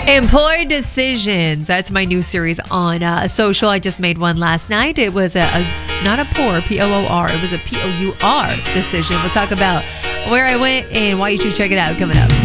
Employee Decisions. That's my new series on social. I just made one last night. It was not a poor, P-O-O-R. It was a P-O-U-R decision. We'll talk about where I went and why you should check it out coming up.